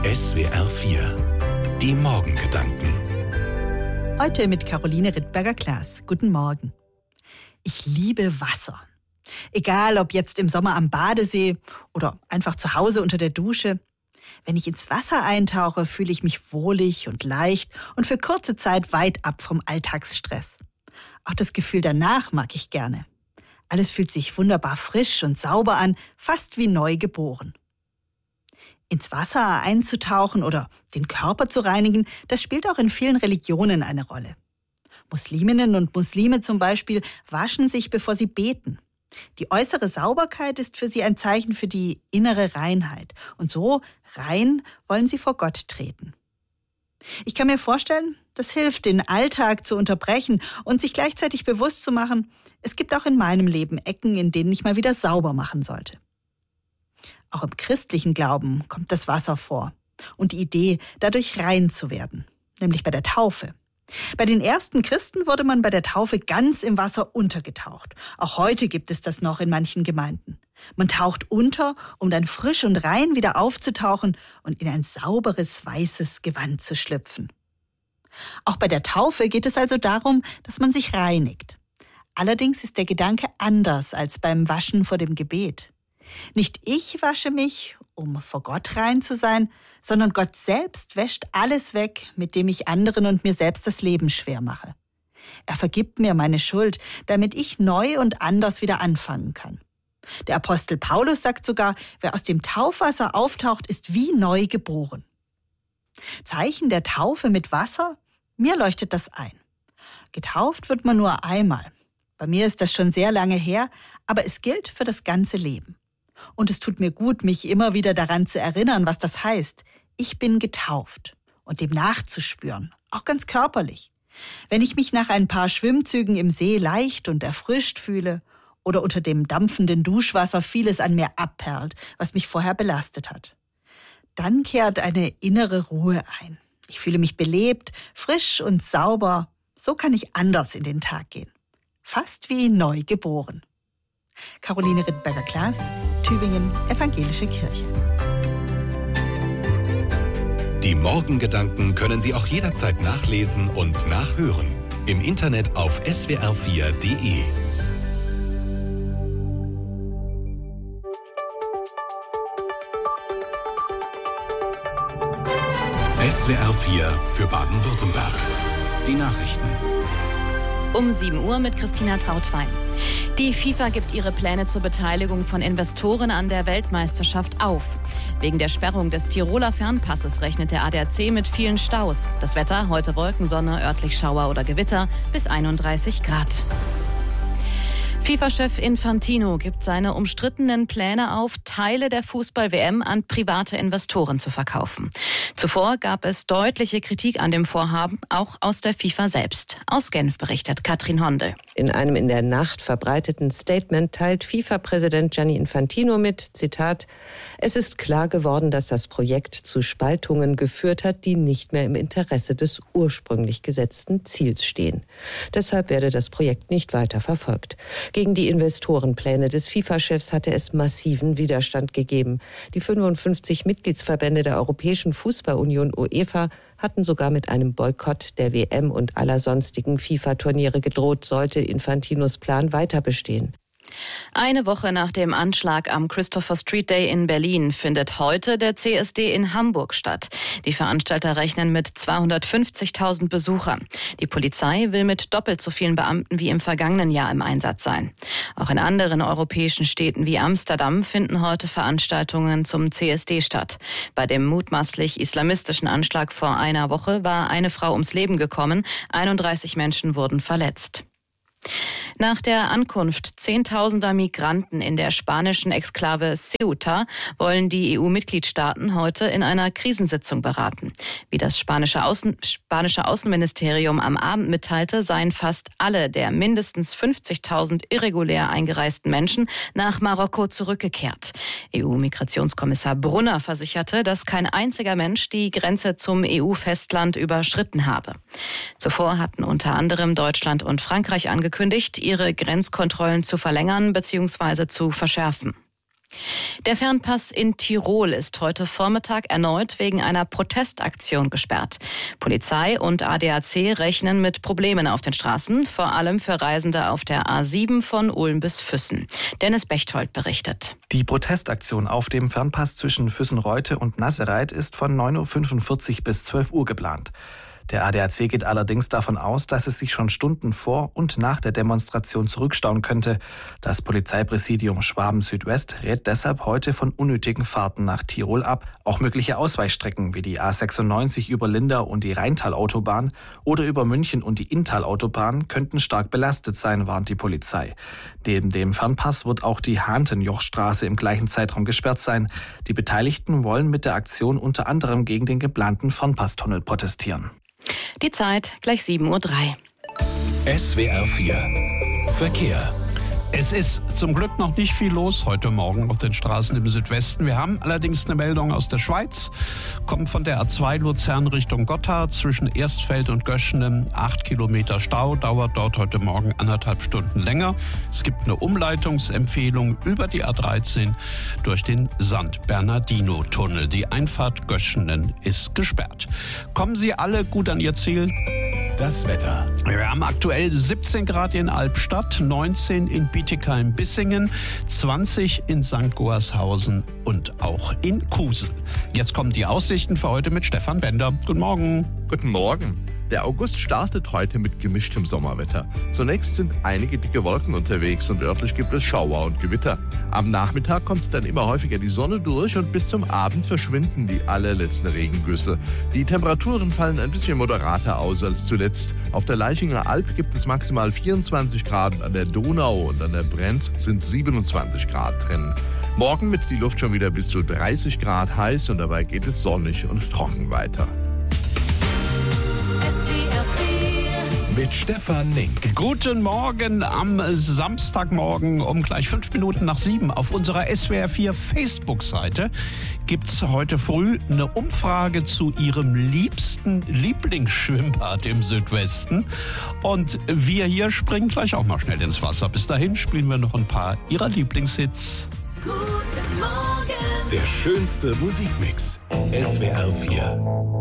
SWR 4, die Morgengedanken. Heute mit Caroline Rittberger-Klaas. Guten Morgen. Ich liebe Wasser. Egal, ob jetzt im Sommer am Badesee oder einfach zu Hause unter der Dusche. Wenn ich ins Wasser eintauche, fühle ich mich wohlig und leicht und für kurze Zeit weit ab vom Alltagsstress. Auch das Gefühl danach mag ich gerne. Alles fühlt sich wunderbar frisch und sauber an, fast wie neu geboren. Ins Wasser einzutauchen oder den Körper zu reinigen, das spielt auch in vielen Religionen eine Rolle. Musliminnen und Muslime zum Beispiel waschen sich, bevor sie beten. Die äußere Sauberkeit ist für sie ein Zeichen für die innere Reinheit. Und so rein wollen sie vor Gott treten. Ich kann mir vorstellen, das hilft, den Alltag zu unterbrechen und sich gleichzeitig bewusst zu machen, es gibt auch in meinem Leben Ecken, in denen ich mal wieder sauber machen sollte. Auch im christlichen Glauben kommt das Wasser vor und die Idee, dadurch rein zu werden, nämlich bei der Taufe. Bei den ersten Christen wurde man bei der Taufe ganz im Wasser untergetaucht. Auch heute gibt es das noch in manchen Gemeinden. Man taucht unter, um dann frisch und rein wieder aufzutauchen und in ein sauberes, weißes Gewand zu schlüpfen. Auch bei der Taufe geht es also darum, dass man sich reinigt. Allerdings ist der Gedanke anders als beim Waschen vor dem Gebet. Nicht ich wasche mich, um vor Gott rein zu sein, sondern Gott selbst wäscht alles weg, mit dem ich anderen und mir selbst das Leben schwer mache. Er vergibt mir meine Schuld, damit ich neu und anders wieder anfangen kann. Der Apostel Paulus sagt sogar, wer aus dem Taufwasser auftaucht, ist wie neu geboren. Zeichen der Taufe mit Wasser? Mir leuchtet das ein. Getauft wird man nur einmal. Bei mir ist das schon sehr lange her, aber es gilt für das ganze Leben. Und es tut mir gut, mich immer wieder daran zu erinnern, was das heißt. Ich bin getauft und dem nachzuspüren, auch ganz körperlich. Wenn ich mich nach ein paar Schwimmzügen im See leicht und erfrischt fühle oder unter dem dampfenden Duschwasser vieles an mir abperlt, was mich vorher belastet hat, dann kehrt eine innere Ruhe ein. Ich fühle mich belebt, frisch und sauber. So kann ich anders in den Tag gehen. Fast wie neu geboren. Caroline Rittberger-Klaas, Tübingen, Evangelische Kirche. Die Morgengedanken können Sie auch jederzeit nachlesen und nachhören. Im Internet auf swr4.de. SWR 4 für Baden-Württemberg. Die Nachrichten. Um 7 Uhr mit Christina Trautwein. Die FIFA gibt ihre Pläne zur Beteiligung von Investoren an der Weltmeisterschaft auf. Wegen der Sperrung des Tiroler Fernpasses rechnet der ADAC mit vielen Staus. Das Wetter, heute Wolkensonne, örtlich Schauer oder Gewitter, bis 31 Grad. FIFA-Chef Infantino gibt seine umstrittenen Pläne auf, Teile der Fußball-WM an private Investoren zu verkaufen. Zuvor gab es deutliche Kritik an dem Vorhaben, auch aus der FIFA selbst. Aus Genf berichtet Katrin Hondel. In einem in der Nacht verbreiteten Statement teilt FIFA-Präsident Gianni Infantino mit, Zitat, es ist klar geworden, dass das Projekt zu Spaltungen geführt hat, die nicht mehr im Interesse des ursprünglich gesetzten Ziels stehen. Deshalb werde das Projekt nicht weiter verfolgt. Gegen die Investorenpläne des FIFA-Chefs hatte es massiven Widerstand gegeben. Die 55 Mitgliedsverbände der Europäischen Fußballunion UEFA hatten sogar mit einem Boykott der WM und aller sonstigen FIFA-Turniere gedroht, sollte Infantinos Plan weiter bestehen. Eine Woche nach dem Anschlag am Christopher Street Day in Berlin findet heute der CSD in Hamburg statt. Die Veranstalter rechnen mit 250.000 Besuchern. Die Polizei will mit doppelt so vielen Beamten wie im vergangenen Jahr im Einsatz sein. Auch in anderen europäischen Städten wie Amsterdam finden heute Veranstaltungen zum CSD statt. Bei dem mutmaßlich islamistischen Anschlag vor einer Woche war eine Frau ums Leben gekommen, 31 Menschen wurden verletzt. Nach der Ankunft zehntausender Migranten in der spanischen Exklave Ceuta wollen die EU-Mitgliedstaaten heute in einer Krisensitzung beraten. Wie das spanische Außenministerium am Abend mitteilte, seien fast alle der mindestens 50.000 irregulär eingereisten Menschen nach Marokko zurückgekehrt. EU-Migrationskommissar Brunner versicherte, dass kein einziger Mensch die Grenze zum EU-Festland überschritten habe. Zuvor hatten unter anderem Deutschland und Frankreich angekündigt, ihre Grenzkontrollen zu verlängern bzw. zu verschärfen. Der Fernpass in Tirol ist heute Vormittag erneut wegen einer Protestaktion gesperrt. Polizei und ADAC rechnen mit Problemen auf den Straßen, vor allem für Reisende auf der A7 von Ulm bis Füssen. Dennis Bechtold berichtet. Die Protestaktion auf dem Fernpass zwischen Füssen-Reute und Nassereit ist von 9.45 Uhr bis 12 Uhr geplant. Der ADAC geht allerdings davon aus, dass es sich schon Stunden vor und nach der Demonstration zurückstauen könnte. Das Polizeipräsidium Schwaben-Südwest rät deshalb heute von unnötigen Fahrten nach Tirol ab. Auch mögliche Ausweichstrecken wie die A96 über Lindau und die Rheintalautobahn oder über München und die Inntalautobahn könnten stark belastet sein, warnt die Polizei. Neben dem Fernpass wird auch die Hahntenjochstraße im gleichen Zeitraum gesperrt sein. Die Beteiligten wollen mit der Aktion unter anderem gegen den geplanten Fernpasstunnel protestieren. Die Zeit gleich 7:03 Uhr. SWR 4 Verkehr. Es ist zum Glück noch nicht viel los heute Morgen auf den Straßen im Südwesten. Wir haben allerdings eine Meldung aus der Schweiz. Kommt von der A2 Luzern Richtung Gotthard zwischen Erstfeld und Göschenen. 8 Kilometer Stau, dauert dort heute Morgen 1,5 Stunden länger. Es gibt eine Umleitungsempfehlung über die A13 durch den St. Bernardino-Tunnel. Die Einfahrt Göschenen ist gesperrt. Kommen Sie alle gut an Ihr Ziel? Das Wetter. Wir haben aktuell 17 Grad in Albstadt, 19 in Bietigheim-Bissingen, 20 in St. Goarshausen und auch in Kusel. Jetzt kommen die Aussichten für heute mit Stefan Bender. Guten Morgen. Guten Morgen. Der August startet heute mit gemischtem Sommerwetter. Zunächst sind einige dicke Wolken unterwegs und örtlich gibt es Schauer und Gewitter. Am Nachmittag kommt dann immer häufiger die Sonne durch und bis zum Abend verschwinden die allerletzten Regengüsse. Die Temperaturen fallen ein bisschen moderater aus als zuletzt. Auf der Laichinger Alb gibt es maximal 24 Grad, an der Donau und an der Brenz sind 27 Grad drin. Morgen wird die Luft schon wieder bis zu 30 Grad heiß und dabei geht es sonnig und trocken weiter. Mit Stefan Nink. Guten Morgen am Samstagmorgen um gleich 5 Minuten nach 7. Auf unserer SWR 4 Facebook-Seite gibt es heute früh eine Umfrage zu Ihrem liebsten Lieblingsschwimmbad im Südwesten. Und wir hier springen gleich auch mal schnell ins Wasser. Bis dahin spielen wir noch ein paar Ihrer Lieblingshits. Guten Morgen. Der schönste Musikmix. SWR 4.